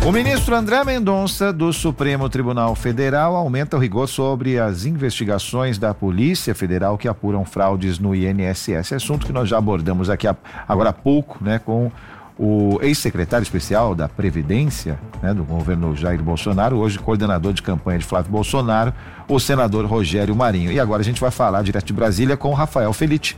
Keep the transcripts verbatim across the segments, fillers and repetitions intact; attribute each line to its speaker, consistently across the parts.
Speaker 1: O ministro André Mendonça, do Supremo Tribunal Federal, aumenta o rigor sobre as investigações da Polícia Federal que apuram fraudes no I N S S. Assunto que nós já abordamos aqui agora há pouco, né, com o ex-secretário especial da Previdência, né, do governo Jair Bolsonaro, hoje coordenador de campanha de Flávio Bolsonaro, o senador Rogério Marinho. E agora a gente vai falar direto de Brasília com o Rafael Felitti.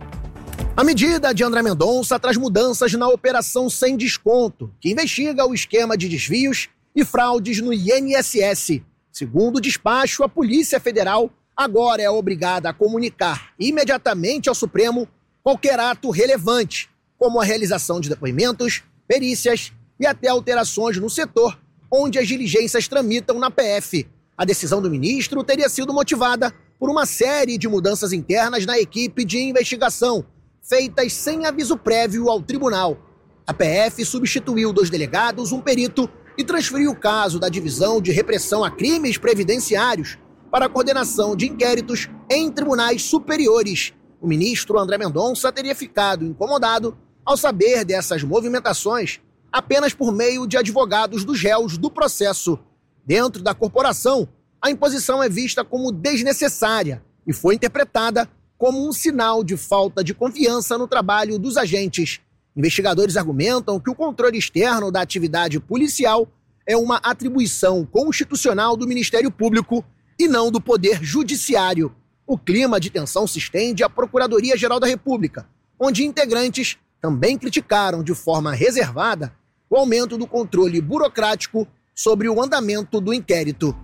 Speaker 2: A medida de André Mendonça traz mudanças na Operação Sem Desconto, que investiga o esquema de desvios e fraudes no I N S S. Segundo o despacho, a Polícia Federal agora é obrigada a comunicar imediatamente ao Supremo qualquer ato relevante, como a realização de depoimentos, perícias e até alterações no setor onde as diligências tramitam na P F. A decisão do ministro teria sido motivada por uma série de mudanças internas na equipe de investigação, feitas sem aviso prévio ao tribunal. A P F substituiu dois delegados, um perito e transferiu o caso da Divisão de Repressão a Crimes Previdenciários para a coordenação de inquéritos em tribunais superiores. O ministro André Mendonça teria ficado incomodado ao saber dessas movimentações apenas por meio de advogados dos réus do processo. Dentro da corporação, a imposição é vista como desnecessária e foi interpretada como um sinal de falta de confiança no trabalho dos agentes. Investigadores argumentam que o controle externo da atividade policial é uma atribuição constitucional do Ministério Público e não do Poder Judiciário. O clima de tensão se estende à Procuradoria-Geral da República, onde integrantes também criticaram de forma reservada o aumento do controle burocrático sobre o andamento do inquérito.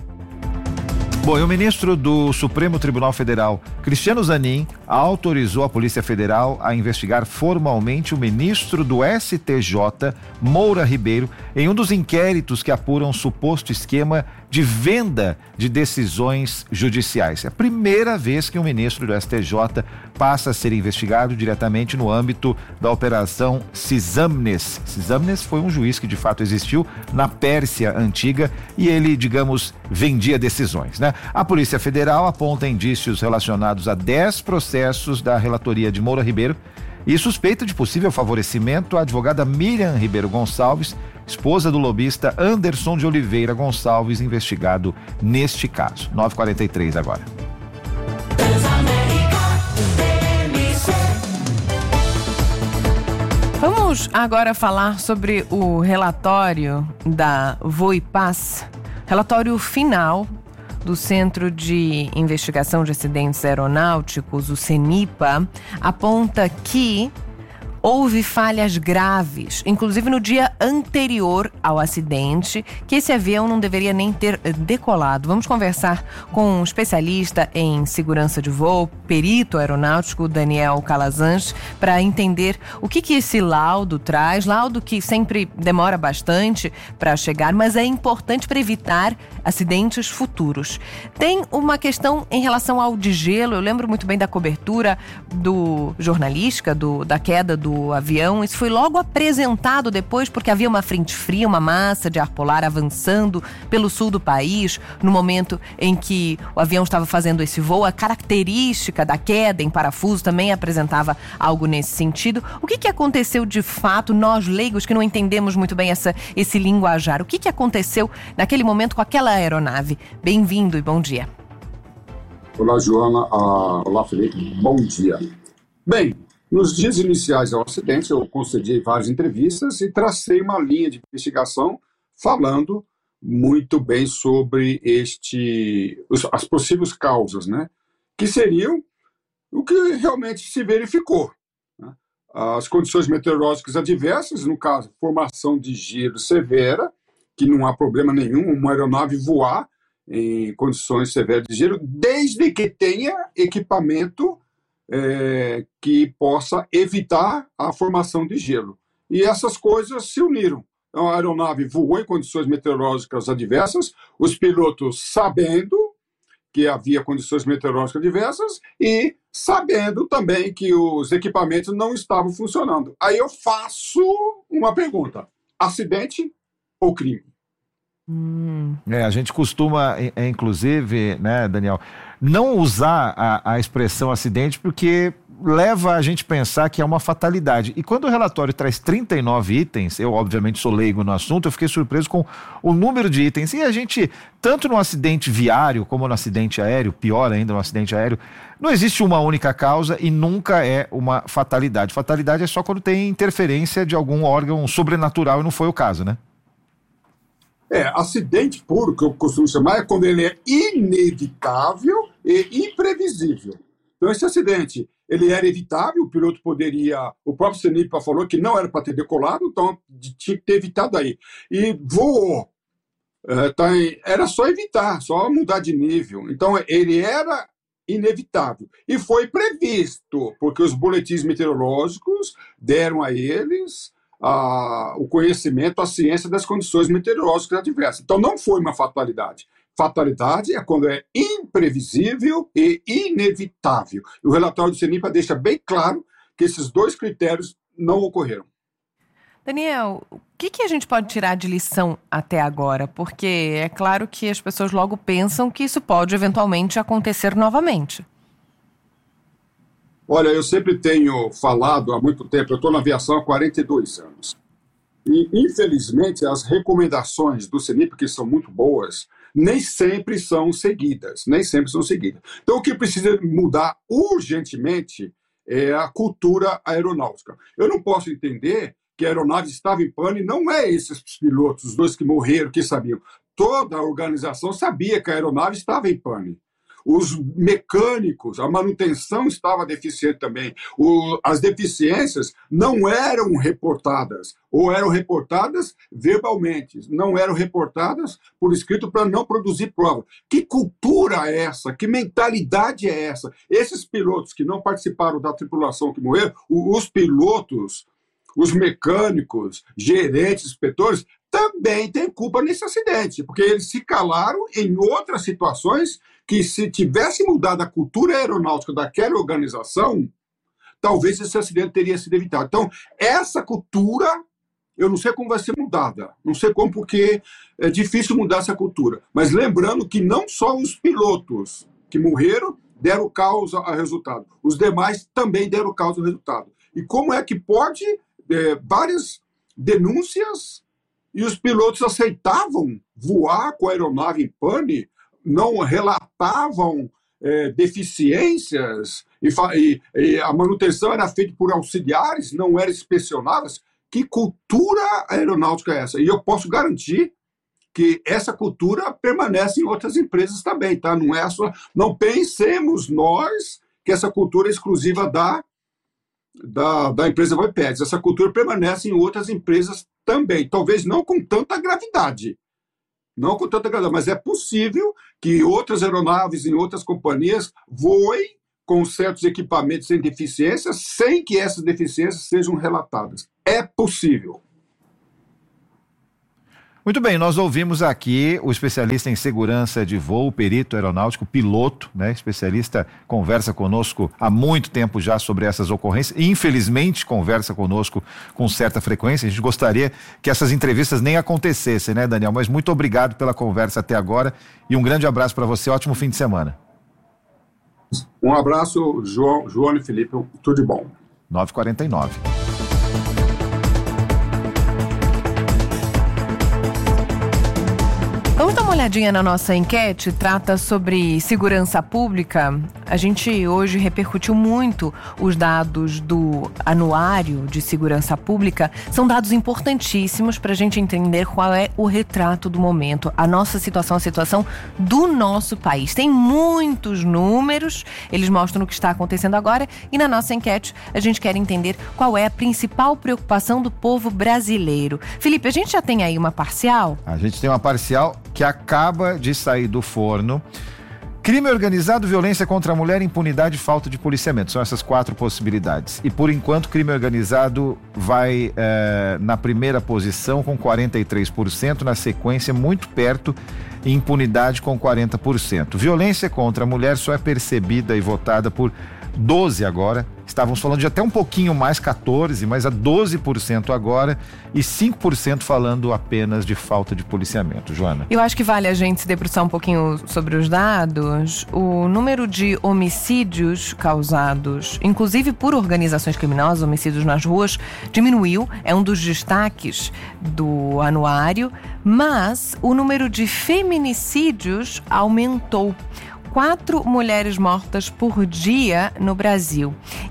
Speaker 1: Bom, e o ministro do Supremo Tribunal Federal, Cristiano Zanin, autorizou a Polícia Federal a investigar formalmente o ministro do S T J, Moura Ribeiro, em um dos inquéritos que apuram um suposto esquema de venda de decisões judiciais. É a primeira vez que um ministro do S T J passa a ser investigado diretamente no âmbito da Operação Cisâmnes. Cisâmnes foi um juiz que de fato existiu na Pérsia Antiga e ele, digamos, vendia decisões, né? A Polícia Federal aponta indícios relacionados a dez processos da relatoria de Moura Ribeiro e suspeita de possível favorecimento à advogada Miriam Ribeiro Gonçalves, esposa do lobista Anderson de Oliveira Gonçalves, investigado neste caso. nove e quarenta e três agora.
Speaker 3: Vamos agora falar sobre o relatório da Voipaz, relatório final do Centro de Investigação de Acidentes Aeronáuticos, o CENIPA, aponta que houve falhas graves, inclusive no dia anterior ao acidente, que esse avião não deveria nem ter decolado. Vamos conversar com um especialista em segurança de voo, perito aeronáutico, Daniel Calazans, para entender o que, que esse laudo traz, laudo que sempre demora bastante para chegar, mas é importante para evitar acidentes futuros. Tem uma questão em relação ao degelo, eu lembro muito bem da cobertura do jornalística, do, da queda do avião. Isso foi logo apresentado depois porque havia uma frente fria, uma massa de ar polar avançando pelo sul do país no momento em que o avião estava fazendo esse voo. A característica da queda em parafuso também apresentava algo nesse sentido. O que, que aconteceu de fato, nós leigos que não entendemos muito bem essa, esse linguajar, o que, que aconteceu naquele momento com aquela aeronave? Bem-vindo e bom dia.
Speaker 4: Olá, Joana. Ah, olá, Felipe. Bom dia. Bem, nos dias iniciais ao acidente, eu concedi várias entrevistas e tracei uma linha de investigação falando muito bem sobre este, as possíveis causas, né? Que seriam o que realmente se verificou, né? As condições meteorológicas adversas, no caso, formação de gelo severa, que não há problema nenhum uma aeronave voar em condições severas de gelo, desde que tenha equipamento É, que possa evitar a formação de gelo. E essas coisas se uniram. A aeronave voou em condições meteorológicas adversas, os pilotos sabendo que havia condições meteorológicas adversas e sabendo também que os equipamentos não estavam funcionando. Aí eu faço uma pergunta: acidente ou crime?
Speaker 1: Hum. É, a gente costuma, inclusive, né, Daniel, não usar a, a expressão acidente porque leva a gente a pensar que é uma fatalidade. E quando o relatório traz trinta e nove itens, eu obviamente sou leigo no assunto, eu fiquei surpreso com o número de itens. E a gente, tanto no acidente viário como no acidente aéreo, pior ainda no acidente aéreo, não existe uma única causa e nunca é uma fatalidade. Fatalidade é só quando tem interferência de algum órgão sobrenatural, e não foi o caso, né?
Speaker 4: É, acidente puro, que eu costumo chamar, é quando ele é inevitável e imprevisível. Então, esse acidente, ele era evitável, o piloto poderia... O próprio CENIPA falou que não era para ter decolado, então tinha que ter evitado aí. E voou. É, tá em, era só evitar, só mudar de nível. Então, ele era inevitável. E foi previsto, porque os boletins meteorológicos deram a eles a, o conhecimento, a ciência das condições meteorológicas adversas. Então, não foi uma fatalidade. Fatalidade é quando é imprevisível e inevitável. E o relatório do CENIPA deixa bem claro que esses dois critérios não ocorreram.
Speaker 3: Daniel, o que, que a gente pode tirar de lição até agora? Porque é claro que as pessoas logo pensam que isso pode eventualmente acontecer novamente.
Speaker 4: Olha, eu sempre tenho falado há muito tempo, eu estou na aviação há quarenta e dois anos. E, infelizmente, as recomendações do CENIPA, que são muito boas, nem sempre são seguidas, nem sempre são seguidas. Então, o que precisa mudar urgentemente é a cultura aeronáutica. Eu não posso entender que a aeronave estava em pane, não é esses pilotos, os dois que morreram, que sabiam. Toda a organização sabia que a aeronave estava em pane. Os mecânicos, a manutenção estava deficiente também. O, as deficiências não eram reportadas, ou eram reportadas verbalmente, não eram reportadas por escrito para não produzir prova. Que cultura é essa? Que mentalidade é essa? Esses pilotos que não participaram da tripulação que morreram, os pilotos, os mecânicos, gerentes, inspetores, também têm culpa nesse acidente, porque eles se calaram em outras situações que, se tivesse mudado a cultura aeronáutica daquela organização, talvez esse acidente teria sido evitado. Então, essa cultura, eu não sei como vai ser mudada, não sei como, porque é difícil mudar essa cultura. Mas lembrando que não só os pilotos que morreram deram causa ao resultado, os demais também deram causa ao resultado. E como é que pode é, várias denúncias e os pilotos aceitavam voar com a aeronave em pane, não relatavam é, deficiências, e, e, e a manutenção era feita por auxiliares, não eram inspecionadas. Que cultura aeronáutica é essa? E eu posso garantir que essa cultura permanece em outras empresas também, tá? Não é só, não pensemos nós que essa cultura é exclusiva da, da, da empresa Voipeds. Essa cultura permanece em outras empresas também, talvez não com tanta gravidade. Não com tanta gravidade, mas é possível que outras aeronaves em outras companhias voem com certos equipamentos sem deficiências, sem que essas deficiências sejam relatadas. É possível.
Speaker 1: Muito bem, nós ouvimos aqui o especialista em segurança de voo, perito aeronáutico, piloto, né? Especialista, conversa conosco há muito tempo já sobre essas ocorrências. Infelizmente, conversa conosco com certa frequência. A gente gostaria que essas entrevistas nem acontecessem, né, Daniel? Mas muito obrigado pela conversa até agora e um grande abraço para você. Ótimo fim de semana.
Speaker 4: Um abraço, João, João e Felipe. Tudo de bom.
Speaker 1: nove e quarenta e nove.
Speaker 3: Vamos dar uma olhadinha na nossa enquete, trata sobre segurança pública. A gente hoje repercutiu muito os dados do Anuário de Segurança Pública. São dados importantíssimos para a gente entender qual é o retrato do momento, a nossa situação, a situação do nosso país. Tem muitos números, eles mostram o que está acontecendo agora, e na nossa enquete a gente quer entender qual é a principal preocupação do povo brasileiro. Felipe, a gente já tem aí uma parcial?
Speaker 1: A gente tem uma parcial que acaba de sair do forno. Crime organizado, violência contra a mulher, impunidade e falta de policiamento. São essas quatro possibilidades. E por enquanto, crime organizado vai eh, na primeira posição com quarenta e três por cento, na sequência muito perto, impunidade com quarenta por cento. Violência contra a mulher só é percebida e votada por doze agora. Estávamos falando de até um pouquinho mais, quatorze, mas a doze por cento agora e cinco por cento falando apenas de falta de policiamento. Joana.
Speaker 3: Eu acho que vale a gente se debruçar um pouquinho sobre os dados. O número de homicídios causados, inclusive por organizações criminosas, homicídios nas ruas, diminuiu. É um dos destaques do anuário, mas o número de feminicídios aumentou. Quatro mulheres mortas por dia no Brasil.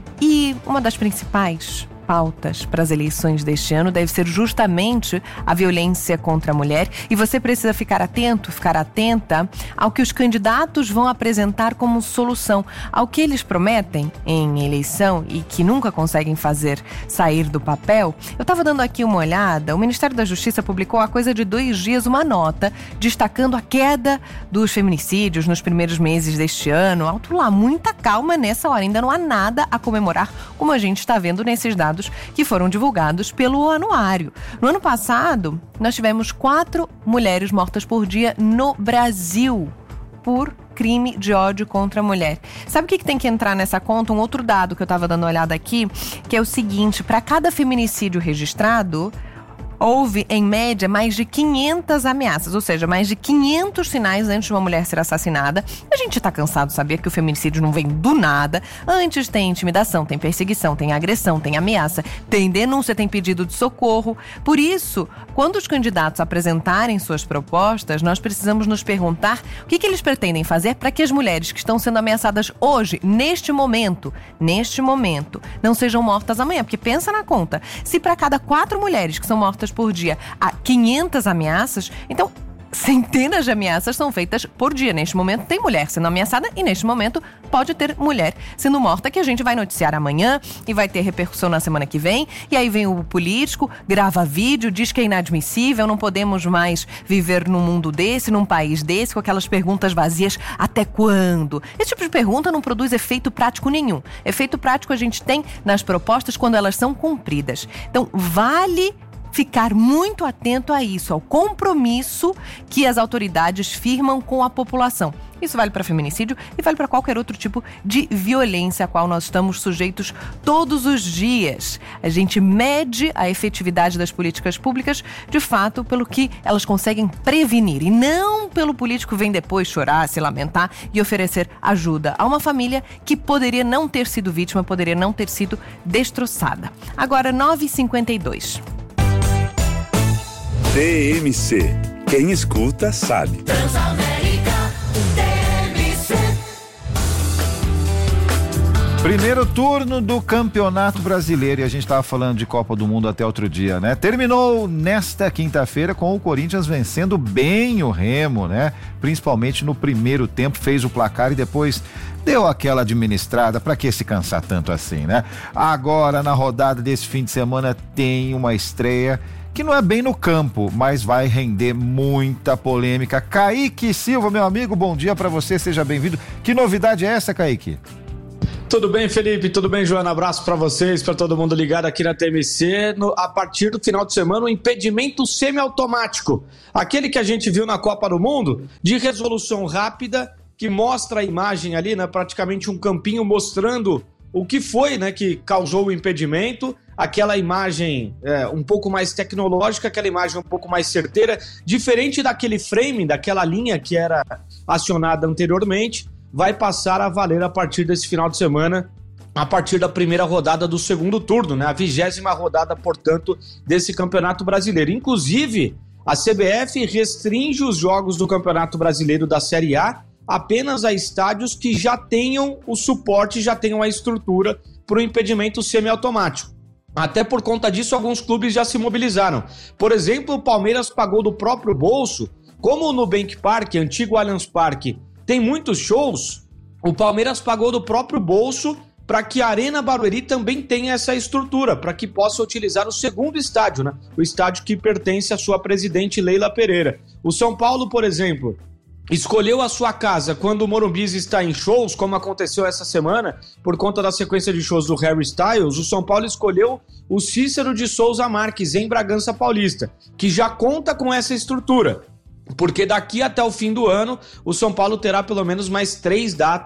Speaker 3: E uma das principais pautas para as eleições deste ano deve ser justamente a violência contra a mulher. E você precisa ficar atento, ficar atenta ao que os candidatos vão apresentar como solução, ao que eles prometem em eleição e que nunca conseguem fazer sair do papel. Eu estava dando aqui uma olhada, o Ministério da Justiça publicou há coisa de dois dias uma nota destacando a queda dos feminicídios nos primeiros meses deste ano. Alto lá, muita calma nessa hora, ainda não há nada a comemorar, como a gente está vendo nesses dados que foram divulgados pelo anuário. No ano passado, nós tivemos quatro mulheres mortas por dia no Brasil por crime de ódio contra a mulher. Sabe o que, que tem que entrar nessa conta? Um outro dado que eu estava dando uma olhada aqui, que é o seguinte: para cada feminicídio registrado, houve, em média, mais de quinhentas ameaças, ou seja, mais de quinhentos sinais antes de uma mulher ser assassinada. A gente tá cansado de saber que o feminicídio não vem do nada. Antes tem intimidação, tem perseguição, tem agressão, tem ameaça, tem denúncia, tem pedido de socorro. Por isso, quando os candidatos apresentarem suas propostas, nós precisamos nos perguntar o que, que eles pretendem fazer para que as mulheres que estão sendo ameaçadas hoje, neste momento, neste momento, não sejam mortas amanhã. Porque pensa na conta, se para cada quatro mulheres que são mortas por dia há quinhentas ameaças, então centenas de ameaças são feitas por dia. Neste momento tem mulher sendo ameaçada e neste momento pode ter mulher sendo morta, que a gente vai noticiar amanhã e vai ter repercussão na semana que vem. E aí vem o político, grava vídeo, diz que é inadmissível, não podemos mais viver num mundo desse, num país desse, com aquelas perguntas vazias: até quando? Esse tipo de pergunta não produz efeito prático nenhum. Efeito prático a gente tem nas propostas quando elas são cumpridas. Então vale ficar muito atento a isso, ao compromisso que as autoridades firmam com a população. Isso vale para feminicídio e vale para qualquer outro tipo de violência a qual nós estamos sujeitos todos os dias. A gente mede a efetividade das políticas públicas, de fato, pelo que elas conseguem prevenir e não pelo político vem depois chorar, se lamentar e oferecer ajuda a uma família que poderia não ter sido vítima, poderia não ter sido destroçada. Agora, nove e cinquenta e dois.
Speaker 5: T M C. Quem escuta sabe.
Speaker 6: Transamérica T M C.
Speaker 1: Primeiro turno do Campeonato Brasileiro, e a gente estava falando de Copa do Mundo até outro dia, né? Terminou nesta quinta-feira com o Corinthians vencendo bem o Remo, né? Principalmente no primeiro tempo, fez o placar e depois deu aquela administrada. Pra que se cansar tanto assim, né? Agora, na rodada desse fim de semana, tem uma estreia que não é bem no campo, mas vai render muita polêmica. Kaique Silva, meu amigo, bom dia pra você, seja bem-vindo. Que novidade é essa, Kaique?
Speaker 7: Tudo bem, Felipe? Tudo bem, Joana? Abraço pra vocês, pra todo mundo ligado aqui na T M C. No, a partir do final de semana, o impedimento semiautomático, aquele que a gente viu na Copa do Mundo, de resolução rápida, que mostra a imagem ali, né, praticamente um campinho mostrando o que foi, né, que causou o impedimento. Aquela imagem é, um pouco mais tecnológica, aquela imagem um pouco mais certeira, diferente daquele frame, daquela linha que era acionada anteriormente, vai passar a valer a partir desse final de semana, a partir da primeira rodada do segundo turno, né? A vigésima rodada, portanto, desse Campeonato Brasileiro. Inclusive, a C B F restringe os jogos do Campeonato Brasileiro da Série A apenas a estádios que já tenham o suporte, já tenham a estrutura para o impedimento semiautomático. Até por conta disso, alguns clubes já se mobilizaram. Por exemplo, o Palmeiras pagou do próprio bolso. Como o Nubank Park, antigo Allianz Parque, tem muitos shows, o Palmeiras pagou do próprio bolso para que a Arena Barueri também tenha essa estrutura, para que possa utilizar o segundo estádio, né? O estádio que pertence à sua presidente Leila Pereira. O São Paulo, por exemplo, escolheu a sua casa quando o Morumbi está em shows, como aconteceu essa semana, por conta da sequência de shows do Harry Styles. O São Paulo escolheu o Cícero de Souza Marques, em Bragança Paulista, que já conta com essa estrutura, porque daqui até o fim do ano, o São Paulo terá pelo menos mais três datas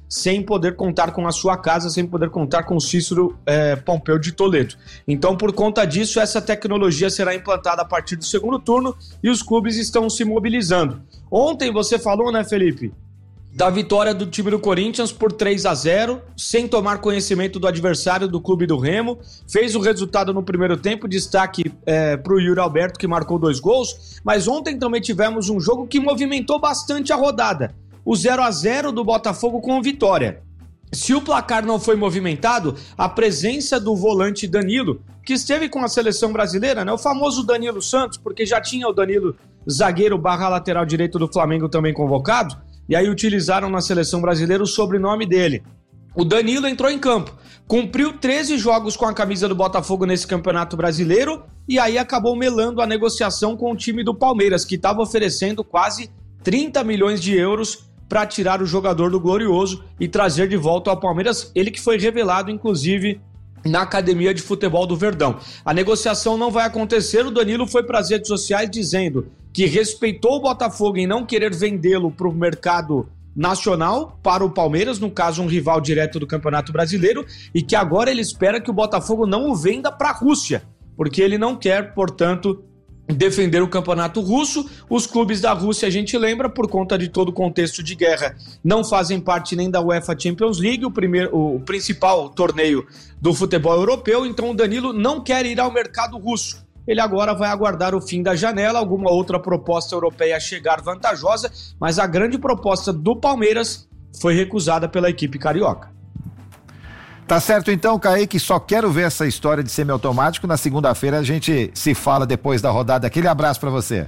Speaker 7: sem poder contar com a sua casa, sem poder contar com o Cícero é, Pompeu de Toledo. Então, por conta disso, essa tecnologia será implantada a partir do segundo turno e os clubes estão se mobilizando. Ontem você falou, né, Felipe, da vitória do time do Corinthians por três a zero, sem tomar conhecimento do adversário do clube do Remo, fez o resultado no primeiro tempo, destaque é, para o Yuri Alberto, que marcou dois gols, mas ontem também tivemos um jogo que movimentou bastante a rodada, o zero a zero do Botafogo com o Vitória. Se o placar não foi movimentado, a presença do volante Danilo, que esteve com a seleção brasileira, né, o famoso Danilo Santos, porque já tinha o Danilo zagueiro barra lateral direito do Flamengo também convocado, e aí utilizaram na seleção brasileira o sobrenome dele. O Danilo entrou em campo, cumpriu treze jogos com a camisa do Botafogo nesse Campeonato Brasileiro e aí acabou melando a negociação com o time do Palmeiras, que estava oferecendo quase trinta milhões de euros para tirar o jogador do Glorioso e trazer de volta ao Palmeiras, ele que foi revelado, inclusive, na Academia de Futebol do Verdão. A negociação não vai acontecer, o Danilo foi para as redes sociais dizendo que respeitou o Botafogo em não querer vendê-lo para o mercado nacional, para o Palmeiras, no caso um rival direto do Campeonato Brasileiro, e que agora ele espera que o Botafogo não o venda para a Rússia, porque ele não quer, portanto, defender o campeonato russo. Os clubes da Rússia, a gente lembra, por conta de todo o contexto de guerra, não fazem parte nem da UEFA Champions League, o, primeiro, o principal torneio do futebol europeu, então o Danilo não quer ir ao mercado russo. Ele agora vai aguardar o fim da janela, alguma outra proposta europeia chegar vantajosa, mas a grande proposta do Palmeiras foi recusada pela equipe carioca.
Speaker 1: Tá certo então, Kaique, só quero ver essa história de semiautomático. Na segunda-feira a gente se fala depois da rodada. Aquele abraço para você.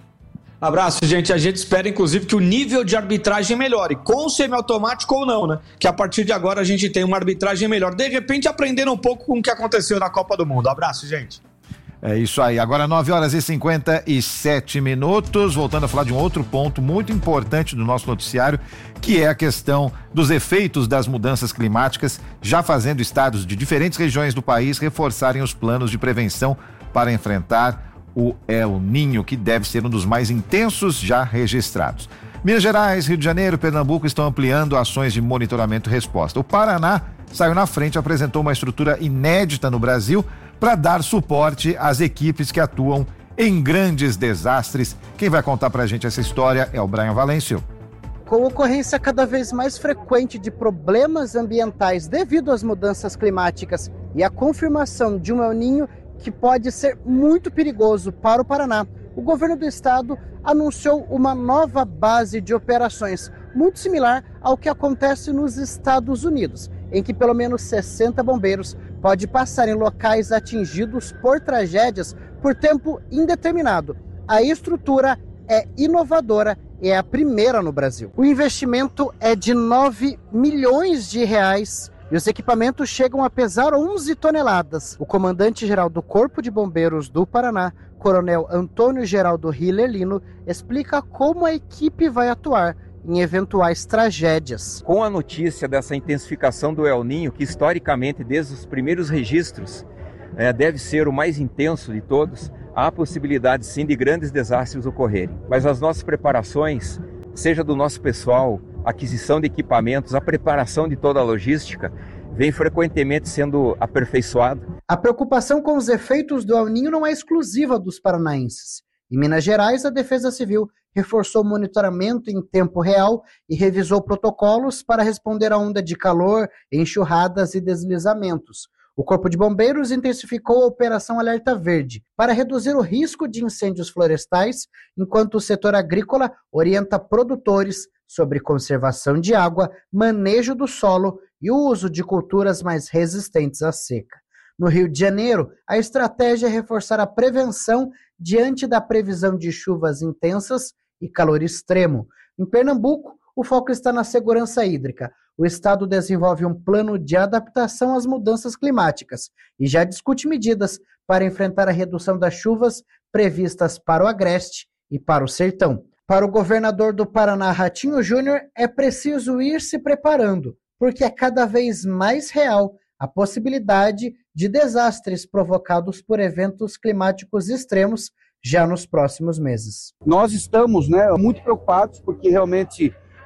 Speaker 7: Abraço, gente. A gente espera, inclusive, que o nível de arbitragem melhore, com semiautomático ou não, né? Que a partir de agora a gente tem uma arbitragem melhor. De repente, aprendendo um pouco com o que aconteceu na Copa do Mundo. Abraço, gente.
Speaker 1: É isso aí, agora nove horas e cinquenta e sete minutos, voltando a falar de um outro ponto muito importante do nosso noticiário, que é a questão dos efeitos das mudanças climáticas, já fazendo estados de diferentes regiões do país reforçarem os planos de prevenção para enfrentar o El Niño, que deve ser um dos mais intensos já registrados. Minas Gerais, Rio de Janeiro, Pernambuco estão ampliando ações de monitoramento e resposta. O Paraná saiu na frente e apresentou uma estrutura inédita no Brasil para dar suporte às equipes que atuam em grandes desastres. Quem vai contar para a gente essa história é o Brian Valêncio.
Speaker 8: Com ocorrência cada vez mais frequente de problemas ambientais devido às mudanças climáticas e a confirmação de um El Niño que pode ser muito perigoso para o Paraná, o governo do estado anunciou uma nova base de operações, muito similar ao que acontece nos Estados Unidos, em que pelo menos sessenta bombeiros podem passar em locais atingidos por tragédias por tempo indeterminado. A estrutura é inovadora e é a primeira no Brasil. O investimento é de nove milhões de reais e os equipamentos chegam a pesar onze toneladas. O comandante-geral do Corpo de Bombeiros do Paraná, Coronel Antônio Geraldo Hiller Lino, explica como a equipe vai atuar em eventuais tragédias.
Speaker 9: Com a notícia dessa intensificação do El Niño, que historicamente, desde os primeiros registros, é, deve ser o mais intenso de todos, há possibilidade sim de grandes desastres ocorrerem. Mas as nossas preparações, seja do nosso pessoal, aquisição de equipamentos, a preparação de toda a logística, vem frequentemente sendo aperfeiçoada.
Speaker 8: A preocupação com os efeitos do El Niño não é exclusiva dos paranaenses. Em Minas Gerais, a Defesa Civil reforçou o monitoramento em tempo real e revisou protocolos para responder à onda de calor, enxurradas e deslizamentos. O Corpo de Bombeiros intensificou a Operação Alerta Verde para reduzir o risco de incêndios florestais, enquanto o setor agrícola orienta produtores sobre conservação de água, manejo do solo e o uso de culturas mais resistentes à seca. No Rio de Janeiro, a estratégia é reforçar a prevenção diante da previsão de chuvas intensas e calor extremo. Em Pernambuco, o foco está na segurança hídrica. O estado desenvolve um plano de adaptação às mudanças climáticas e já discute medidas para enfrentar a redução das chuvas previstas para o Agreste e para o Sertão. Para o governador do Paraná, Ratinho Júnior, é preciso ir se preparando, porque é cada vez mais real a possibilidade de desastres provocados por eventos climáticos extremos já nos próximos meses.
Speaker 10: Nós estamos, né, muito preocupados porque realmente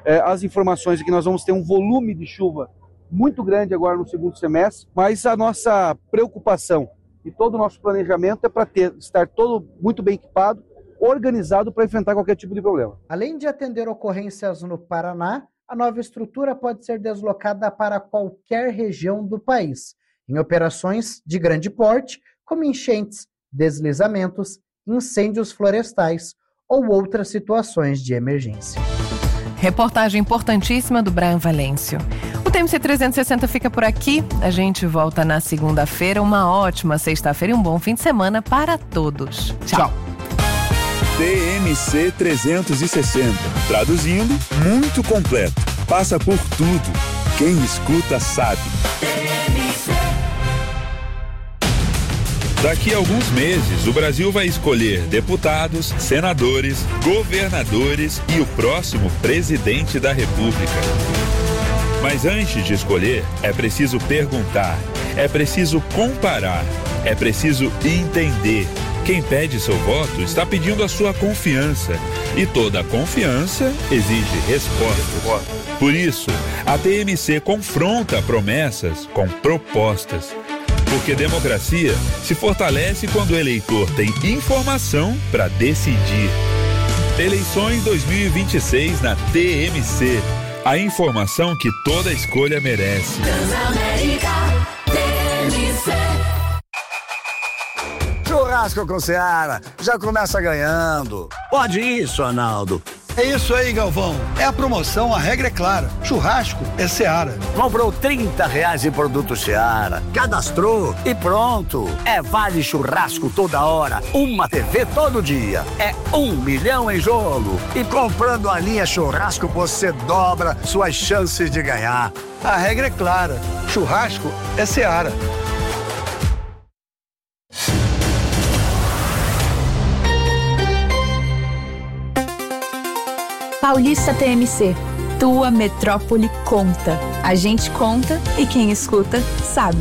Speaker 10: é, as informações de que nós vamos ter um volume de chuva muito grande agora no segundo semestre, mas a nossa preocupação e todo o nosso planejamento é para ter, estar todo muito bem equipado, organizado para enfrentar qualquer tipo de problema.
Speaker 8: Além de atender ocorrências no Paraná, a nova estrutura pode ser deslocada para qualquer região do país, em operações de grande porte, como enchentes, deslizamentos, incêndios florestais ou outras situações de emergência.
Speaker 3: Reportagem importantíssima do Brian Valêncio. O T M C trezentos e sessenta fica por aqui. A gente volta na segunda-feira. Uma ótima sexta-feira e um bom fim de semana para todos. Tchau. Tchau.
Speaker 5: T M C trezentos e sessenta. Traduzindo, muito completo. Passa por tudo. Quem escuta sabe. Daqui a alguns meses, o Brasil vai escolher deputados, senadores, governadores e o próximo presidente da República. Mas antes de escolher, é preciso perguntar, é preciso comparar, é preciso entender. Quem pede seu voto está pedindo a sua confiança. E toda confiança exige respostas. Por isso, a T M C confronta promessas com propostas. Porque democracia se fortalece quando o eleitor tem informação para decidir. Eleições dois mil e vinte e seis na T M C. A informação que toda escolha merece.
Speaker 6: Transamérica, T M C.
Speaker 11: Churrasco com Seara, já começa ganhando.
Speaker 12: Pode isso, Arnaldo.
Speaker 13: É isso aí, Galvão. É a promoção, a regra é clara. Churrasco é Seara.
Speaker 12: Comprou trinta reais em produto Seara, cadastrou e pronto. É vale churrasco toda hora, uma T V todo dia. É um milhão em jogo. E comprando a linha churrasco, você dobra suas chances de ganhar.
Speaker 13: A regra é clara. Churrasco é Seara.
Speaker 14: Paulista T M C, tua metrópole conta. A gente conta e quem escuta sabe.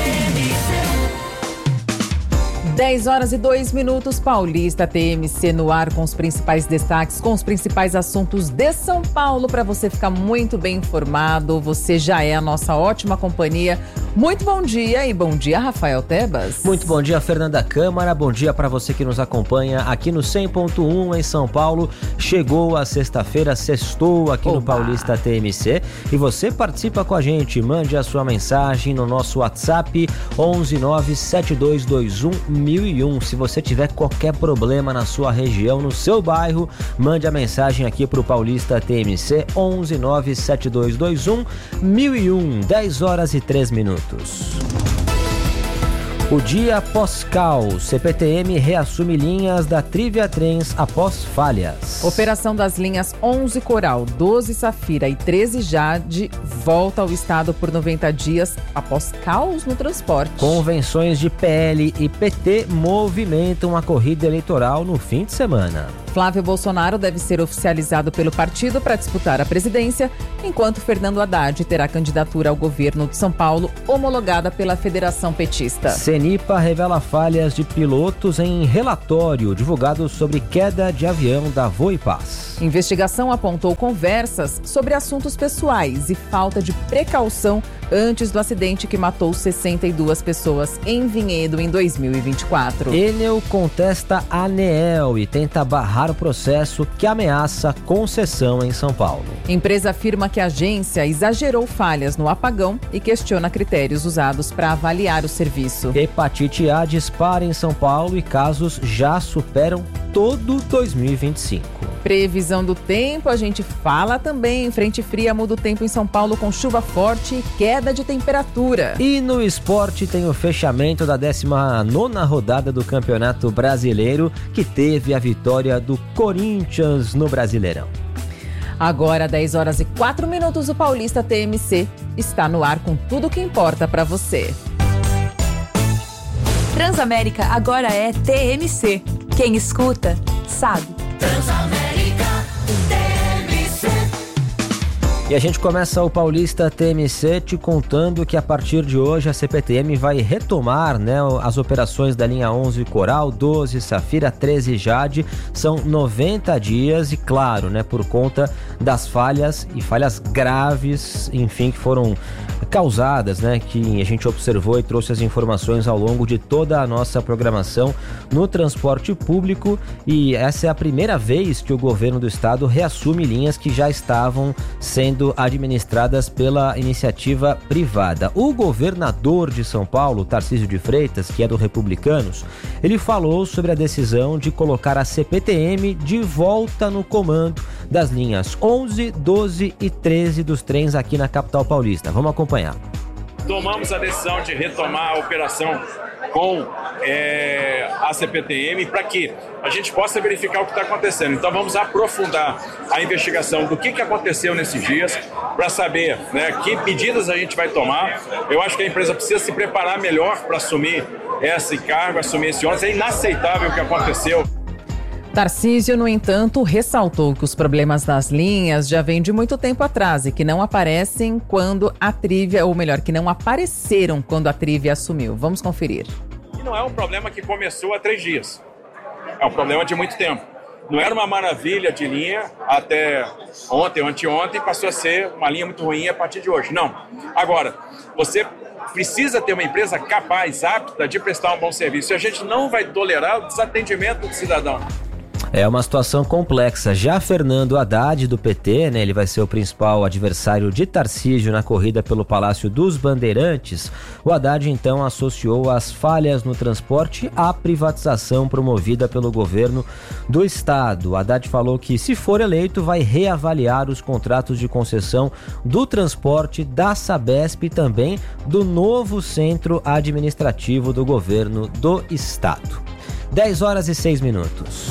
Speaker 15: dez horas e dois minutos, Paulista T M C no ar com os principais destaques, com os principais assuntos de São Paulo, para você ficar muito bem informado. Você já é a nossa ótima companhia. Muito bom dia e bom dia, Rafael Tebas.
Speaker 16: Muito bom dia, Fernanda Câmara. Bom dia para você que nos acompanha aqui no cem ponto um em São Paulo. Chegou a sexta-feira, sextou aqui Oba. no Paulista T M C e você participa com a gente. Mande a sua mensagem no nosso WhatsApp onze nove sete dois dois um mil e um. Se você tiver qualquer problema na sua região, no seu bairro, mande a mensagem aqui para o Paulista T M C onze nove sete dois dois um mil e um. dez horas e três minutos. O dia pós-cal, C P T M reassume linhas da Trivia Trens após falhas.
Speaker 15: Operação das linhas onze Coral, doze Safira e treze Jade volta ao estado por noventa dias após caos no transporte.
Speaker 16: Convenções de P L e P T movimentam a corrida eleitoral no fim de semana.
Speaker 15: Flávio Bolsonaro deve ser oficializado pelo partido para disputar a presidência, enquanto Fernando Haddad terá candidatura ao governo de São Paulo homologada pela Federação Petista.
Speaker 16: Cenipa revela falhas de pilotos em relatório divulgado sobre queda de avião da Voipaz.
Speaker 15: Investigação apontou conversas sobre assuntos pessoais e falta de precaução antes do acidente que matou sessenta e duas pessoas em Vinhedo em dois mil e vinte e quatro.
Speaker 16: Enel contesta a ANEEL e tenta barrar o processo que ameaça concessão em São Paulo.
Speaker 15: Empresa afirma que a agência exagerou falhas no apagão e questiona critérios usados para avaliar o serviço.
Speaker 16: Hepatite A dispara em São Paulo e casos já superam todo dois mil e vinte e cinco.
Speaker 15: Previsão do tempo, a gente fala também. Frente fria muda o tempo em São Paulo com chuva forte e queda de temperatura.
Speaker 16: E no esporte tem o fechamento da décima nona rodada do Campeonato Brasileiro, que teve a vitória do Corinthians no Brasileirão.
Speaker 15: Agora, dez horas e quatro minutos, o Paulista T M C está no ar com tudo o que importa para você.
Speaker 14: Transamérica agora é T M C. Quem escuta, sabe.
Speaker 6: Transamérica, T M C.
Speaker 16: E a gente começa o Paulista T M C te contando que a partir de hoje a C P T M vai retomar, né, as operações da linha onze Coral, doze Safira, treze Jade. São noventa dias e, claro, né, por conta das falhas e falhas graves, enfim, que foram causadas, né, que a gente observou e trouxe as informações ao longo de toda a nossa programação no transporte público. E essa é a primeira vez que o governo do estado reassume linhas que já estavam sendo administradas pela iniciativa privada. O governador de São Paulo, Tarcísio de Freitas, que é do Republicanos, ele falou sobre a decisão de colocar a C P T M de volta no comando das linhas onze, doze e treze dos trens aqui na capital paulista. Vamos acompanhar.
Speaker 17: Tomamos a decisão de retomar a operação com é, a C P T M para que a gente possa verificar o que está acontecendo. Então vamos aprofundar a investigação do que, que aconteceu nesses dias para saber, né, que medidas a gente vai tomar. Eu acho que a empresa precisa se preparar melhor para assumir esse cargo, assumir esse ônus. É inaceitável o que aconteceu.
Speaker 15: Tarcísio, no entanto, ressaltou que os problemas das linhas já vêm de muito tempo atrás e que não aparecem quando a Trivia, ou melhor, que não apareceram quando a Trivia assumiu. Vamos conferir.
Speaker 17: E não é um problema que começou há três dias. É um problema de muito tempo. Não era uma maravilha de linha até ontem, anteontem, passou a ser uma linha muito ruim a partir de hoje. Não. Agora, você precisa ter uma empresa capaz, apta de prestar um bom serviço. E a gente não vai tolerar o desatendimento do cidadão.
Speaker 16: É uma situação complexa. Já Fernando Haddad, do P T, né, ele vai ser o principal adversário de Tarcísio na corrida pelo Palácio dos Bandeirantes. O Haddad, então, associou as falhas no transporte à privatização promovida pelo governo do estado. O Haddad falou que, se for eleito, vai reavaliar os contratos de concessão do transporte da Sabesp e também do novo centro administrativo do governo do estado. dez horas e seis minutos.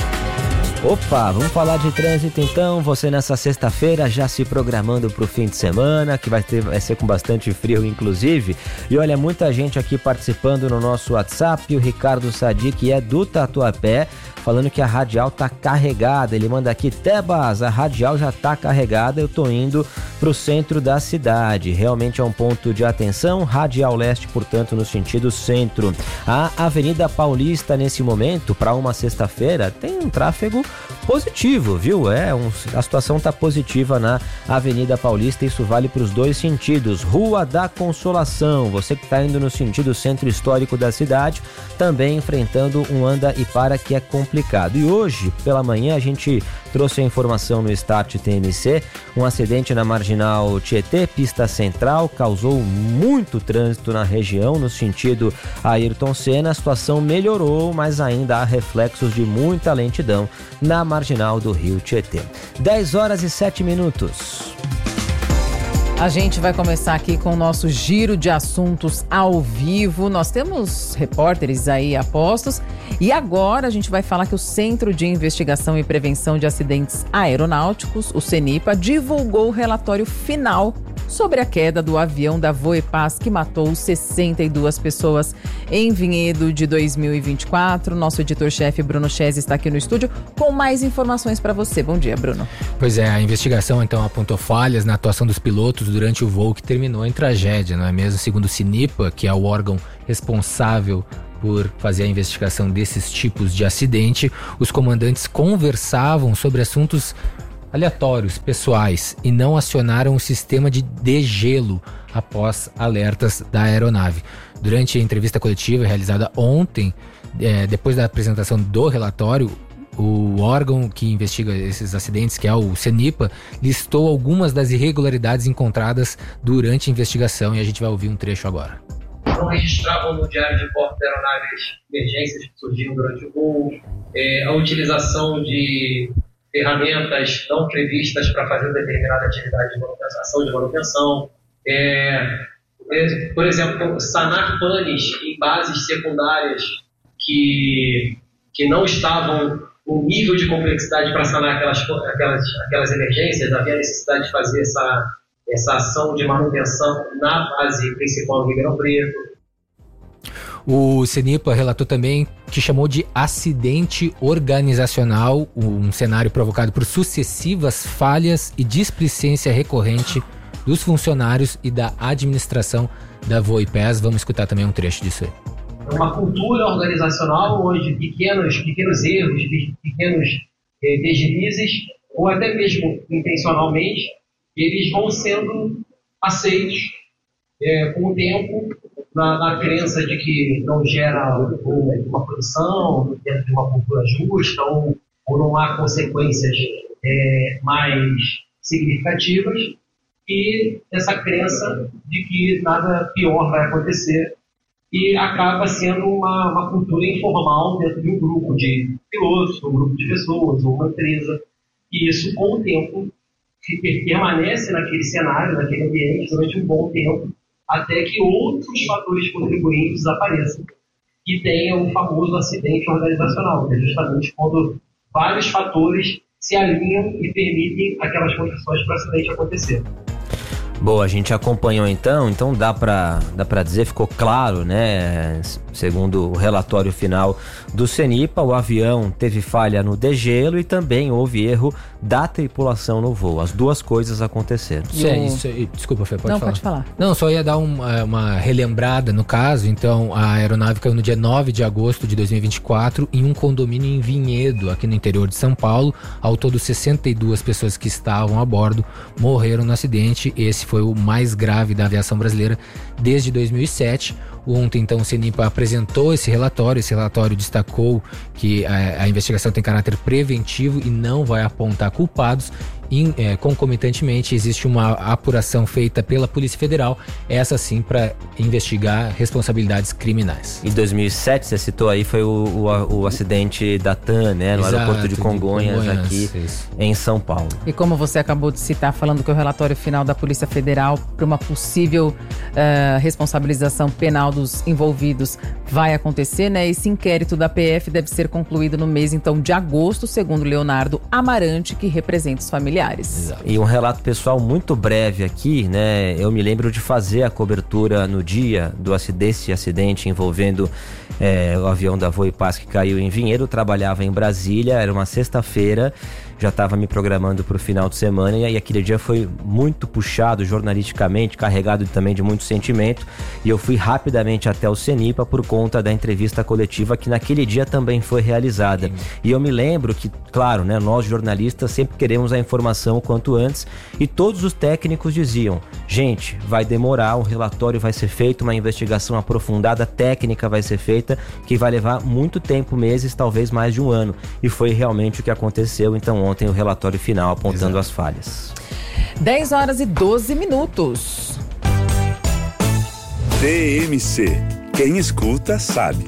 Speaker 16: Opa, vamos falar de trânsito então. Você nessa sexta-feira já se programando para o fim de semana, que vai, ter, vai ser com bastante frio inclusive. E olha, muita gente aqui participando no nosso WhatsApp. O Ricardo Sadi, que é do Tatuapé, falando que a radial tá carregada. Ele manda aqui: Tebas, a radial já tá carregada, eu tô indo pro centro da cidade. Realmente é um ponto de atenção. Radial Leste, portanto, no sentido centro. A Avenida Paulista, nesse momento, para uma sexta-feira, tem um tráfego positivo, viu? É, um, a situação tá positiva na Avenida Paulista, isso vale para os dois sentidos. Rua da Consolação, você que tá indo no sentido centro histórico da cidade, também enfrentando um anda e para que é complicado. E hoje, pela manhã, a gente trouxe a informação no Start T M C, um acidente na Marginal Tietê, pista central, causou muito trânsito na região, no sentido Ayrton Senna. A situação melhorou, mas ainda há reflexos de muita lentidão na Marginal do Rio Tietê. dez horas e sete minutos.
Speaker 15: A gente vai começar aqui com o nosso giro de assuntos ao vivo. Nós temos repórteres aí a postos e agora a gente vai falar que o Centro de Investigação e Prevenção de Acidentes Aeronáuticos, o CENIPA, divulgou o relatório final sobre a queda do avião da Voepaz que matou sessenta e duas pessoas em Vinhedo de dois mil e vinte e quatro. Nosso editor-chefe Bruno Chese está aqui no estúdio com mais informações para você. Bom dia, Bruno.
Speaker 18: Pois é, a investigação então apontou falhas na atuação dos pilotos durante o voo que terminou em tragédia, não é mesmo? Segundo o CENIPA, que é o órgão responsável por fazer a investigação desses tipos de acidente, os comandantes conversavam sobre assuntos aleatórios, pessoais, e não acionaram o sistema de degelo após alertas da aeronave. Durante a entrevista coletiva realizada ontem, é, depois da apresentação do relatório, o órgão que investiga esses acidentes, que é o CENIPA, listou algumas das irregularidades encontradas durante a investigação e a gente vai ouvir um trecho agora.
Speaker 19: Não registravam no diário de bordo da aeronave emergências que surgiram durante o voo, é, a utilização de ferramentas não previstas para fazer determinada atividade de manutenção, ação de manutenção, é, é, por exemplo, sanar panes em bases secundárias que, que não estavam com nível de complexidade para sanar aquelas, aquelas, aquelas emergências. Havia necessidade de fazer essa, essa ação de manutenção na base principal do Ribeirão Preto.
Speaker 18: O CENIPA relatou também que chamou de acidente organizacional, um cenário provocado por sucessivas falhas e displicência recorrente dos funcionários e da administração da Voipes. Vamos escutar também um trecho disso aí.
Speaker 19: É uma cultura organizacional onde pequenos, pequenos erros, pequenos eh, deslizes, ou até mesmo intencionalmente, eles vão sendo aceitos eh, com o tempo, na, na crença de que não gera uma produção dentro de uma cultura justa, ou, ou não há consequências eh, mais significativas, e essa crença de que nada pior vai acontecer, e acaba sendo uma, uma cultura informal dentro de um grupo de pilotos, um grupo de pessoas, ou uma empresa. E isso, com o tempo, permanece naquele cenário, naquele ambiente, durante um bom tempo, até que outros fatores contribuintes apareçam e tenha o famoso acidente organizacional, que é justamente quando vários fatores se alinham e permitem aquelas condições para o acidente acontecer.
Speaker 16: Boa, a gente acompanhou então, então dá pra, dá pra dizer, ficou claro, né, segundo o relatório final do CENIPA, o avião teve falha no degelo e também houve erro da tripulação no voo, as duas coisas aconteceram.
Speaker 18: Sim, isso, desculpa, Fê, pode
Speaker 15: Não,
Speaker 18: falar.
Speaker 15: pode falar.
Speaker 18: Não, só ia dar um, uma relembrada no caso. Então, a aeronave caiu no dia nove de agosto de dois mil e vinte e quatro em um condomínio em Vinhedo, aqui no interior de São Paulo. Ao todo, sessenta e duas pessoas que estavam a bordo morreram no acidente. Esse foi o mais grave da aviação brasileira desde dois mil e sete. Ontem, então, o CENIPA apresentou esse relatório. Esse relatório destacou que a, a investigação tem caráter preventivo e não vai apontar culpados. In, é, concomitantemente, existe uma apuração feita pela Polícia Federal, essa sim para investigar responsabilidades criminais.
Speaker 16: Em dois mil e sete, você citou aí, foi o, o, o acidente da TAM, né, no
Speaker 18: Exato,
Speaker 16: aeroporto de Congonhas,
Speaker 18: de Congonhas
Speaker 16: aqui
Speaker 18: isso.
Speaker 16: em São Paulo.
Speaker 15: E como você acabou de citar, falando que o relatório final da Polícia Federal para uma possível uh, responsabilização penal dos envolvidos vai acontecer, né? Esse inquérito da P F deve ser concluído no mês, então, de agosto, segundo Leonardo Amarante, que representa os familiares.
Speaker 16: Exato. E um relato pessoal muito breve aqui, né? Eu me lembro de fazer a cobertura no dia do acidente, acidente envolvendo é, o avião da Voipaz que caiu em Vinhedo. Eu trabalhava em Brasília, era uma sexta-feira, já estava me programando para o final de semana e aquele dia foi muito puxado jornalisticamente, carregado também de muito sentimento, e eu fui rapidamente até o CENIPA por conta da entrevista coletiva que naquele dia também foi realizada. Sim. E eu me lembro que, claro, né, nós jornalistas sempre queremos a informação o quanto antes, e todos os técnicos diziam: gente, vai demorar, um relatório vai ser feito, uma investigação aprofundada, técnica vai ser feita, que vai levar muito tempo, meses, talvez mais de um ano. E foi realmente o que aconteceu. Então ontem o relatório final apontando Exato. As falhas.
Speaker 15: dez horas e doze minutos.
Speaker 5: T M C. Quem escuta sabe.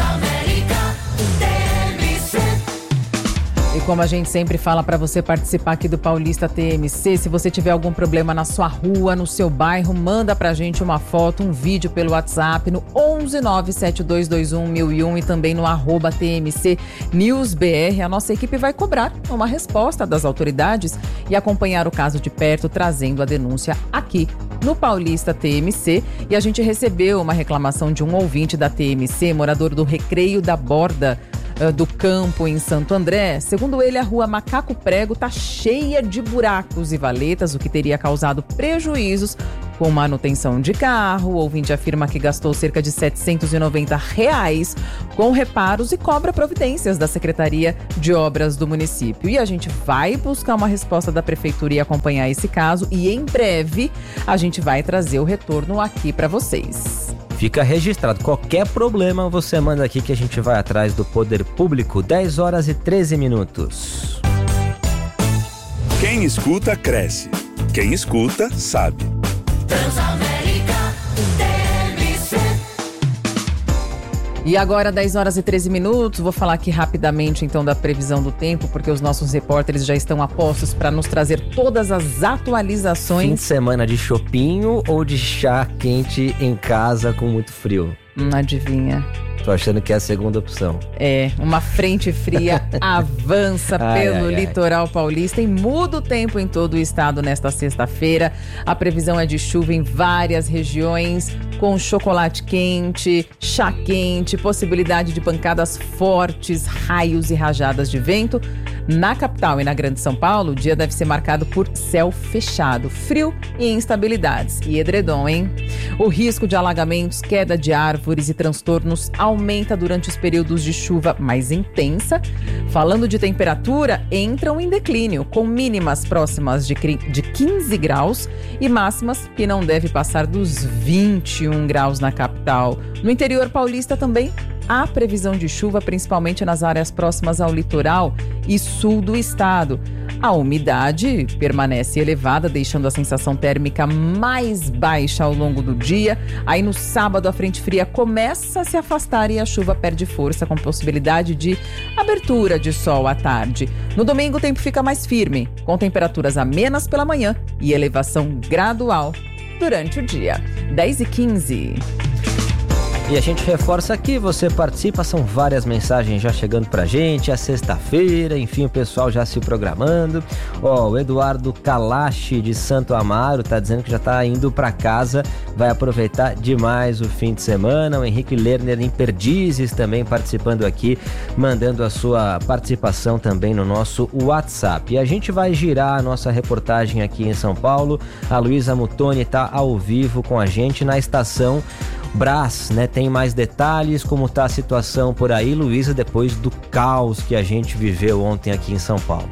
Speaker 15: E como a gente sempre fala para você participar aqui do Paulista T M C, se você tiver algum problema na sua rua, no seu bairro, manda pra gente uma foto, um vídeo pelo WhatsApp no onze nove sete dois dois um mil e um e também no arroba T M C News B R. A nossa equipe vai cobrar uma resposta das autoridades e acompanhar o caso de perto, trazendo a denúncia aqui no Paulista T M C. E a gente recebeu uma reclamação de um ouvinte da T M C, morador do Recreio da Borda do Campo, em Santo André. Segundo ele, a rua Macaco Prego está cheia de buracos e valetas, o que teria causado prejuízos com manutenção de carro. O ouvinte afirma que gastou cerca de setecentos e noventa reais com reparos e cobra providências da Secretaria de Obras do município. E a gente vai buscar uma resposta da Prefeitura e acompanhar esse caso, e em breve a gente vai trazer o retorno aqui para vocês.
Speaker 16: Fica registrado, qualquer problema você manda aqui que a gente vai atrás do poder público. Dez horas e treze minutos.
Speaker 5: Quem escuta, cresce. Quem escuta, sabe.
Speaker 6: Transamérica T M C.
Speaker 15: E agora, dez horas e treze minutos, vou falar aqui rapidamente então da previsão do tempo, porque os nossos repórteres já estão a postos para nos trazer todas as atualizações.
Speaker 16: Fim de semana de chopinho ou de chá quente em casa com muito frio?
Speaker 15: Hum, adivinha.
Speaker 16: Tô achando que é a segunda opção.
Speaker 15: É, uma frente fria avança
Speaker 16: ai,
Speaker 15: pelo
Speaker 16: ai,
Speaker 15: litoral
Speaker 16: ai.
Speaker 15: paulista e muda o tempo em todo o estado nesta sexta-feira. A previsão é de chuva em várias regiões, com com chocolate quente, chá quente, possibilidade de pancadas fortes, raios e rajadas de vento. Na capital e na Grande São Paulo, o dia deve ser marcado por céu fechado, frio e instabilidades. E edredom, hein? O risco de alagamentos, queda de árvores e transtornos aumenta durante os períodos de chuva mais intensa. Falando de temperatura, entram em declínio, com mínimas próximas de quinze graus e máximas que não deve passar dos vinte e um graus na capital. No interior paulista também há previsão de chuva, principalmente nas áreas próximas ao litoral e sul do estado. A umidade permanece elevada, deixando a sensação térmica mais baixa ao longo do dia. Aí no sábado a frente fria começa a se afastar e a chuva perde força, com possibilidade de abertura de sol à tarde. No domingo o tempo fica mais firme, com temperaturas amenas pela manhã e elevação gradual durante o dia. dez e quinze.
Speaker 16: E a gente reforça aqui, você participa, são várias mensagens já chegando pra gente, é sexta-feira, enfim, o pessoal já se programando. Ó, o Eduardo Kalashi de Santo Amaro tá dizendo que já tá indo pra casa, vai aproveitar demais o fim de semana. O Henrique Lerner em Perdizes também participando aqui, mandando a sua participação também no nosso WhatsApp. E a gente vai girar a nossa reportagem aqui em São Paulo. A Luísa Mutoni tá ao vivo com a gente na estação Brás, né? Tem mais detalhes, como tá a situação por aí, Luísa, depois do caos que a gente viveu ontem aqui em São Paulo.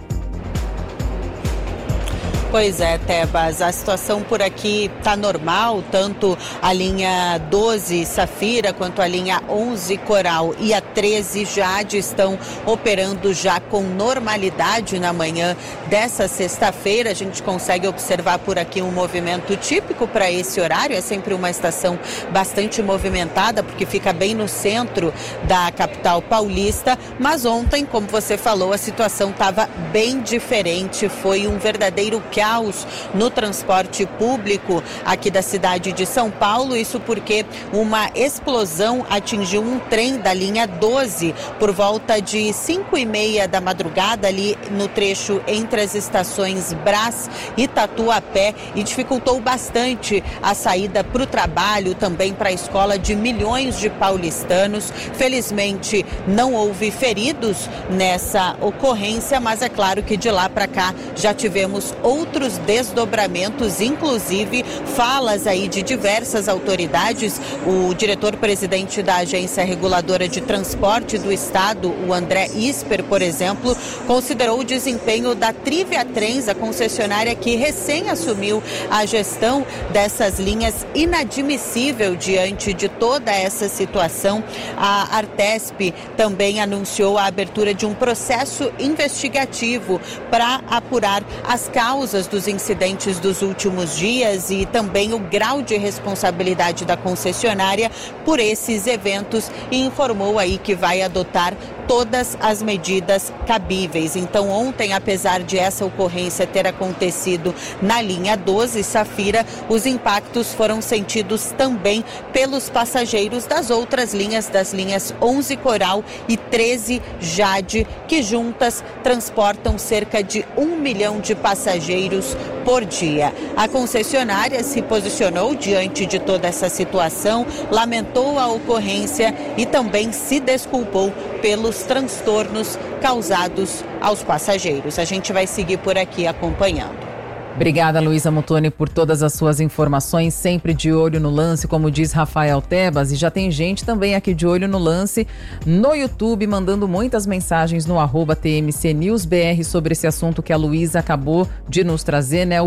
Speaker 20: Pois é, Tebas, a situação por aqui está normal, tanto a linha doze Safira quanto a linha onze Coral e a treze Jade estão operando já com normalidade na manhã dessa sexta-feira. A gente consegue observar por aqui um movimento típico para esse horário, é sempre uma estação bastante movimentada, porque fica bem no centro da capital paulista, mas ontem, como você falou, a situação estava bem diferente, foi um verdadeiro caos no transporte público aqui da cidade de São Paulo, isso porque uma explosão atingiu um trem da linha doze por volta de cinco e meia da madrugada ali no trecho entre as estações Brás e Tatuapé e dificultou bastante a saída para o trabalho, também para a escola de milhões de paulistanos. Felizmente não houve feridos nessa ocorrência, mas é claro que de lá para cá já tivemos outros outros desdobramentos, inclusive falas aí de diversas autoridades. O diretor-presidente da Agência Reguladora de Transporte do Estado, o André Isper, por exemplo, considerou o desempenho da Trivia Trens, a concessionária que recém assumiu a gestão dessas linhas, inadmissível diante de toda essa situação. A Artesp também anunciou a abertura de um processo investigativo para apurar as causas dos incidentes dos últimos dias e também o grau de responsabilidade da concessionária por esses eventos, e informou aí que vai adotar todas as medidas cabíveis. Então ontem, apesar de essa ocorrência ter acontecido na linha doze Safira, os impactos foram sentidos também pelos passageiros das outras linhas, das linhas onze Coral e treze Jade, que juntas transportam cerca de um milhão de passageiros por dia. A concessionária se posicionou diante de toda essa situação, lamentou a ocorrência e também se desculpou pelos transtornos causados aos passageiros. A gente vai seguir por aqui acompanhando.
Speaker 15: Obrigada, Luísa Mutoni, por todas as suas informações, sempre de olho no lance, como diz Rafael Tebas, e já tem gente também aqui de olho no lance no YouTube, mandando muitas mensagens no arroba T M C News B R sobre esse assunto que a Luísa acabou de nos trazer, né?